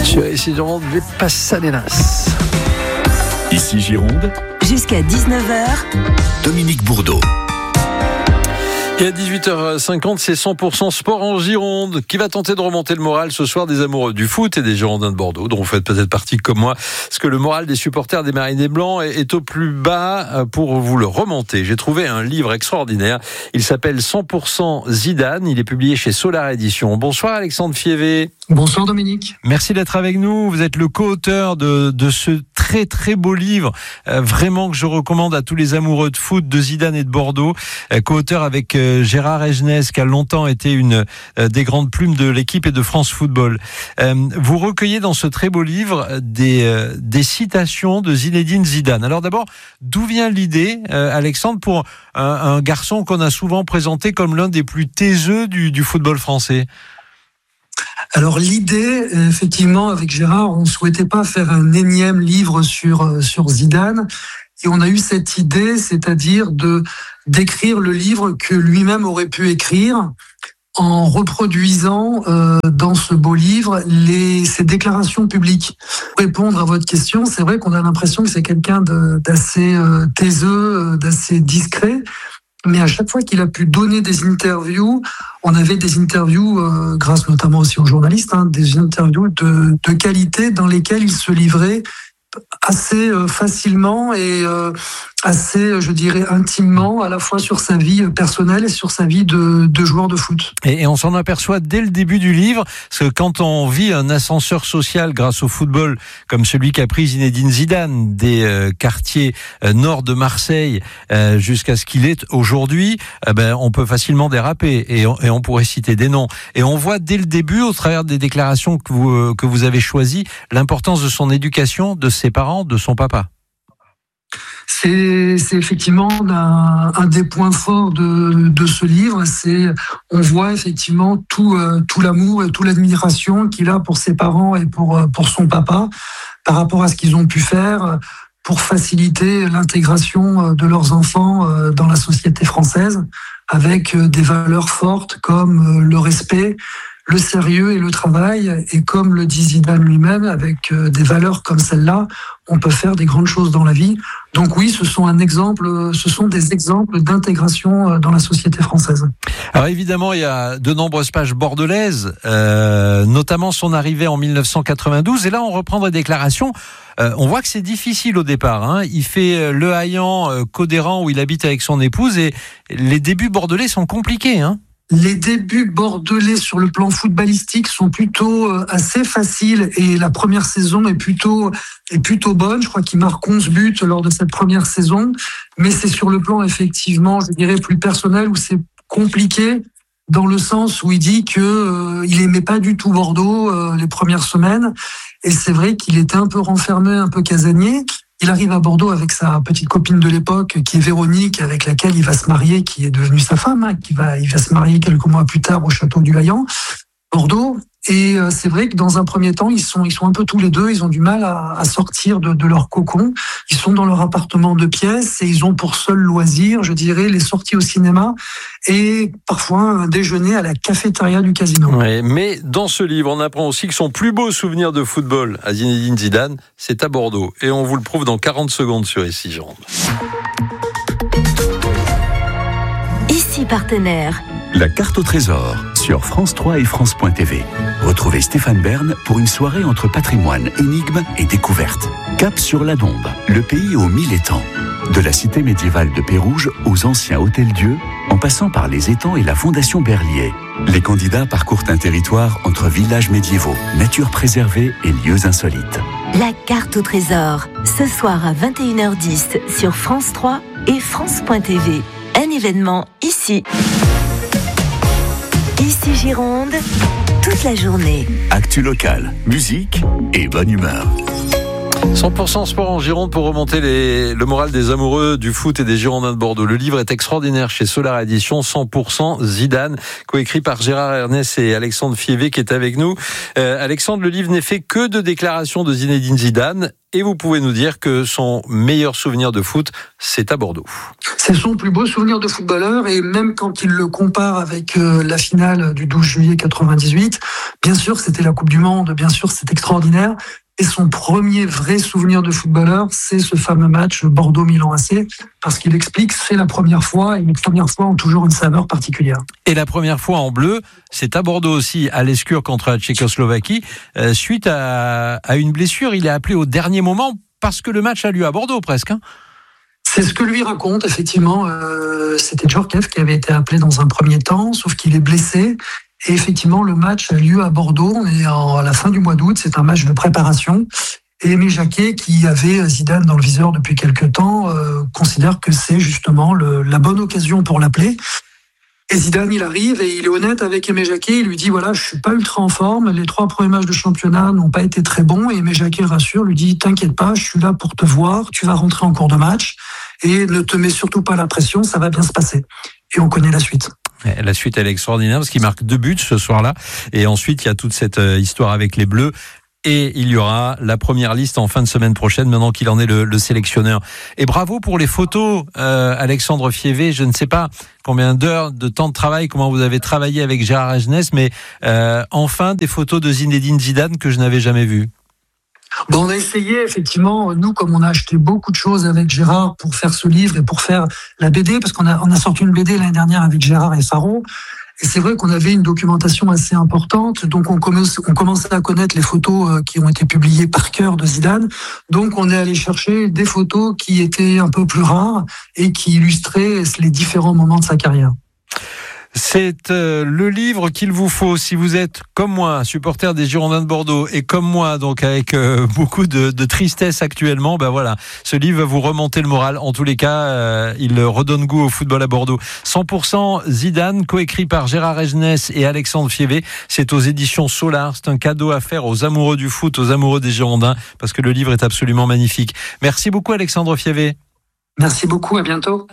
Sur ici Gironde, les Pasadenas. Ici Gironde, jusqu'à 19h, Dominique Bourdeau. Et à 18h50, c'est 100% sport en Gironde qui va tenter de remonter le moral ce soir des amoureux du foot et des Girondins de Bordeaux, dont vous faites peut-être partie comme moi, parce que le moral des supporters des Marinés Blancs est au plus bas. Pour vous le remonter, j'ai trouvé un livre extraordinaire. Il s'appelle 100% Zidane. Il est publié chez Solar Éditions. Bonsoir Alexandre Fievé. Bonsoir Dominique. Merci d'être avec nous. Vous êtes le co-auteur de ce très très beau livre, vraiment que je recommande à tous les amoureux de foot de Zidane et de Bordeaux. Co-auteur avec Gérard Egenès, qui a longtemps été une des grandes plumes de l'équipe et de France Football. Vous recueillez dans ce très beau livre des citations de Zinedine Zidane. Alors d'abord, d'où vient l'idée, Alexandre, pour un garçon qu'on a souvent présenté comme l'un des plus taiseux du football français? Alors l'idée, effectivement, avec Gérard, on ne souhaitait pas faire un énième livre sur Zidane. Et on a eu cette idée, c'est-à-dire d'écrire le livre que lui-même aurait pu écrire en reproduisant dans ce beau livre ses déclarations publiques. Pour répondre à votre question, c'est vrai qu'on a l'impression que c'est quelqu'un d'assez taiseux, d'assez discret. Mais à chaque fois qu'il a pu donner des interviews, on avait des interviews, grâce notamment aussi aux journalistes, des interviews de qualité dans lesquelles il se livrait assez facilement et assez, je dirais, intimement, à la fois sur sa vie personnelle et sur sa vie de joueur de foot. Et on s'en aperçoit dès le début du livre, parce que quand on vit un ascenseur social grâce au football, comme celui qu'a pris Zinedine Zidane, des quartiers nord de Marseille jusqu'à ce qu'il est aujourd'hui, on peut facilement déraper, et on pourrait citer des noms. Et on voit dès le début, au travers des déclarations que vous avez choisies, l'importance de son éducation, de ses parents, de son papa. C'est effectivement un des points forts de ce livre. On voit effectivement tout l'amour et toute l'admiration qu'il a pour ses parents et pour son papa par rapport à ce qu'ils ont pu faire pour faciliter l'intégration de leurs enfants dans la société française, avec des valeurs fortes comme le respect, le sérieux et le travail. Et comme le dit Zidane lui-même, avec des valeurs comme celle-là, on peut faire des grandes choses dans la vie. Donc oui, ce sont des exemples d'intégration dans la société française. Alors évidemment, il y a de nombreuses pages bordelaises, notamment son arrivée en 1992. Et là, on reprend des déclarations. On voit que c'est difficile au départ. Il fait Le Haillan, Codéran, où il habite avec son épouse. Et les débuts bordelais sont compliqués. Les débuts bordelais sur le plan footballistique sont plutôt assez faciles et la première saison est plutôt bonne. Je crois qu'il marque 11 buts lors de cette première saison. Mais c'est sur le plan, effectivement, je dirais, plus personnel, où c'est compliqué, dans le sens où il dit il aimait pas du tout Bordeaux les premières semaines. Et c'est vrai qu'il était un peu renfermé, un peu casanier. Il arrive à Bordeaux avec sa petite copine de l'époque, qui est Véronique, avec laquelle il va se marier, qui est devenue sa femme, il va se marier quelques mois plus tard au château du Haillan, Bordeaux. Et c'est vrai que dans un premier temps, ils sont un peu tous les deux, ils ont du mal à sortir de leur cocon. Ils sont dans leur appartement de pièces et ils ont pour seul loisir, je dirais, les sorties au cinéma et parfois un déjeuner à la cafétéria du casino. Ouais, mais dans ce livre, on apprend aussi que son plus beau souvenir de football à Zinedine Zidane, c'est à Bordeaux. Et on vous le prouve dans 40 secondes sur Ici Gironde. Ici partenaire. La carte au trésor sur France 3 et France.tv. Retrouvez Stéphane Bern pour une soirée entre patrimoine, énigmes et découvertes. Cap sur la Dombe, le pays aux 1000 étangs. De la cité médiévale de Pérouges aux anciens hôtels-dieux, en passant par les étangs et la fondation Berlier. Les candidats parcourent un territoire entre villages médiévaux, nature préservée et lieux insolites. La carte au trésor, ce soir à 21h10 sur France 3 et France.tv. Un événement ici. Ici Gironde, toute la journée. Actu locale, musique et bonne humeur. 100% sport en Gironde pour remonter le moral des amoureux du foot et des Girondins de Bordeaux. Le livre est extraordinaire chez Solar Éditions, 100% Zidane, coécrit par Gérard Ernest et Alexandre Fievé qui est avec nous. Alexandre, le livre n'est fait que de déclarations de Zinedine Zidane Et vous pouvez nous dire que son meilleur souvenir de foot, c'est à Bordeaux. C'est son plus beau souvenir de footballeur, et même quand il le compare avec la finale du 12 juillet 98, bien sûr c'était la Coupe du Monde, bien sûr c'est extraordinaire. Et son premier vrai souvenir de footballeur, c'est ce fameux match Bordeaux-Milan AC, parce qu'il explique que c'est la première fois, et les premières fois ont toujours une saveur particulière. Et la première fois en bleu, c'est à Bordeaux aussi, à l'Escure contre la Tchécoslovaquie. Suite à une blessure, il est appelé au dernier moment, parce que le match a lieu à Bordeaux presque. C'est ce que lui raconte, effectivement. C'était Djorkaeff qui avait été appelé dans un premier temps, sauf qu'il est blessé. Et effectivement, le match a lieu à Bordeaux. On est à la fin du mois d'août. C'est un match de préparation. Et Aimé Jacquet, qui avait Zidane dans le viseur depuis quelques temps, considère que c'est justement la bonne occasion pour l'appeler. Et Zidane, il arrive et il est honnête avec Aimé Jacquet. Il lui dit, voilà, je suis pas ultra en forme. Les 3 premiers matchs de championnat n'ont pas été très bons. Et Aimé Jacquet rassure, lui dit, t'inquiète pas, je suis là pour te voir. Tu vas rentrer en cours de match. Et ne te mets surtout pas la pression, ça va bien se passer. Et on connaît la suite. La suite, elle est extraordinaire parce qu'il marque 2 buts ce soir-là. Et ensuite, il y a toute cette histoire avec les Bleus. Et il y aura la première liste en fin de semaine prochaine, maintenant qu'il en est le sélectionneur. Et bravo pour les photos, Alexandre Fievé. Je ne sais pas combien d'heures, de temps de travail, comment vous avez travaillé avec Gérard Regenès, mais enfin des photos de Zinedine Zidane que je n'avais jamais vues. Bon, on a essayé, effectivement, nous, comme on a acheté beaucoup de choses avec Gérard pour faire ce livre et pour faire la BD, parce qu'on a sorti une BD l'année dernière avec Gérard et Faro, et c'est vrai qu'on avait une documentation assez importante, donc on commençait à connaître les photos qui ont été publiées par cœur de Zidane, donc on est allé chercher des photos qui étaient un peu plus rares et qui illustraient les différents moments de sa carrière. C'est le livre qu'il vous faut si vous êtes comme moi supporter des Girondins de Bordeaux et comme moi donc avec beaucoup de tristesse actuellement. Ben voilà, ce livre va vous remonter le moral. En tous les cas, il redonne goût au football à Bordeaux. 100% Zidane, coécrit par Gérard Regenès et Alexandre Fievé. C'est aux éditions Solar. C'est un cadeau à faire aux amoureux du foot, aux amoureux des Girondins, parce que le livre est absolument magnifique. Merci beaucoup Alexandre Fievé. Merci beaucoup, à bientôt.